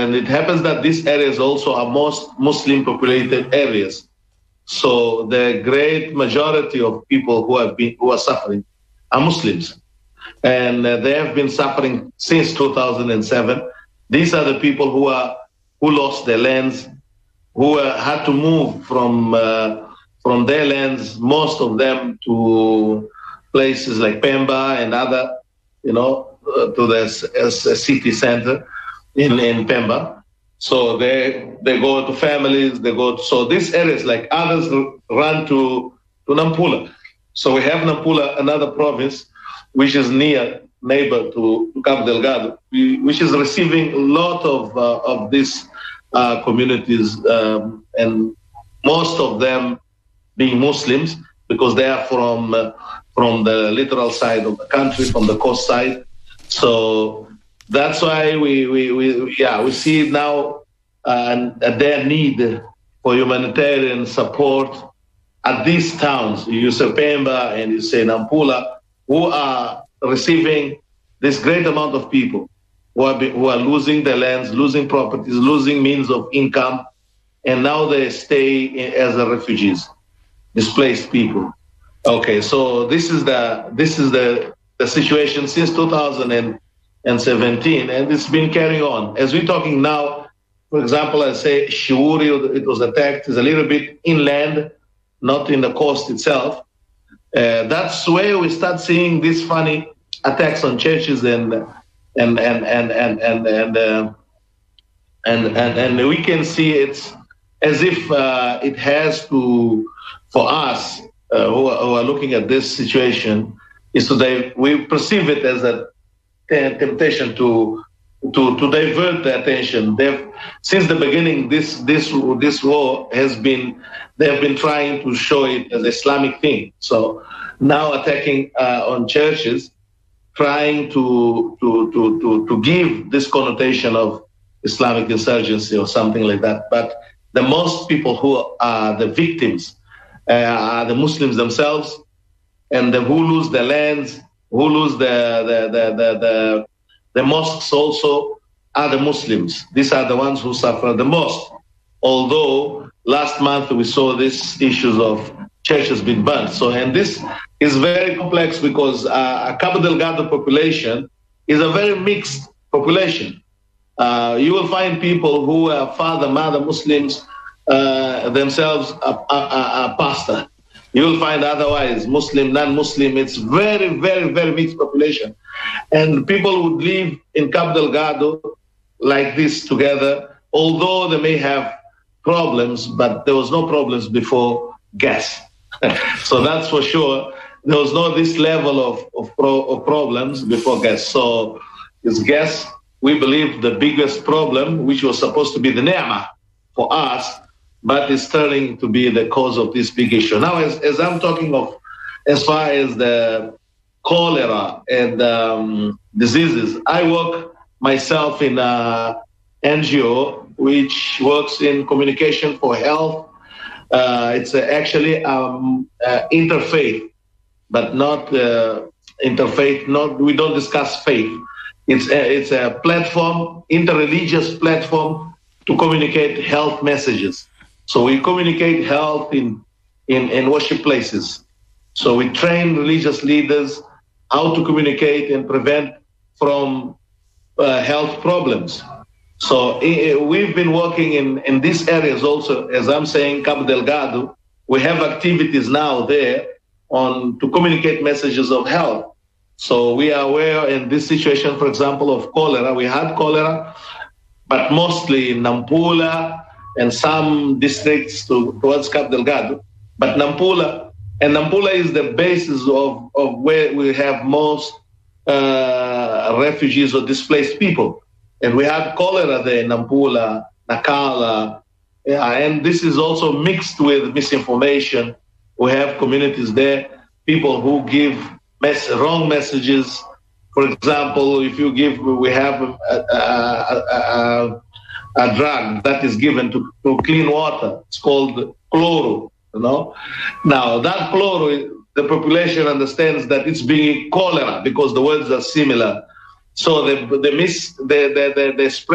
And it happens that these areas also are most Muslim populated areas. So the great majority of people who are suffering are Muslims. And they have been suffering since 2007. These are the people who lost their lands, who had to move from their lands, most of them to places like Pemba and other, to the city center in Pemba. So they go to families, so these areas, like others, run to Nampula. So we have Nampula, another province, which is neighbor to Cabo Delgado, which is receiving a lot of these communities, and most of them being Muslims, because they are from the littoral side of the country, from the coast side. So that's why we see now their need for humanitarian support at these towns. You say Pemba and you say Nampula, who are receiving this great amount of people who are losing their lands, losing properties, losing means of income, and now they stay as refugees, displaced people. Okay, so this is the situation since 2017, and it's been carrying on. As we're talking now, for example, I say Shiuri, it was attacked, is a little bit inland, not in the coast itself. That's where we start seeing these funny attacks on churches and we can see it's as if it has to, for us who are looking at this situation, is we perceive it as a temptation to divert the attention. Since the beginning, this war has been, they have been trying to show it as Islamic thing. So now attacking on churches, trying to give this connotation of Islamic insurgency or something like that. But the most people who are the victims are the Muslims themselves, and who lose their lands, who lose the mosques also are the Muslims. These are the ones who suffer the most. Although last month we saw these issues of churches being burned. So, and this is very complex because a Cabo Delgado population is a very mixed population. You will find people who are father, mother Muslims, themselves a pastor. You will find otherwise Muslim, non-Muslim. It's very, very, very mixed population. And people would live in Cabo Delgado like this together, although they may have problems, but there was no problems before gas. So that's for sure. There was no this level of problems before gas. So it's gas, we believe, the biggest problem, which was supposed to be the ni'mah for us, but it's turning to be the cause of this big issue. Now, as I'm talking of, as far as the cholera and diseases, I work myself in a NGO which works in communication for health. It's actually interfaith, but not interfaith. We don't discuss faith. It's a platform, interreligious platform to communicate health messages. So we communicate health in worship places. So we train religious leaders how to communicate and prevent from health problems. So we've been working in these areas also. As I'm saying, Cabo Delgado, we have activities now there to communicate messages of health. So we are aware in this situation, for example, of cholera. We had cholera, but mostly in Nampula and some districts towards Cabo Delgado. But Nampula is the basis of where we have most refugees or displaced people. And we had cholera there in Nampula, Nacala, and this is also mixed with misinformation. We have communities there, people who give wrong messages. For example, we have a drug that is given to clean water. It's called chloro, Now, that chloro, the population understands that it's being cholera because the words are similar. So they spread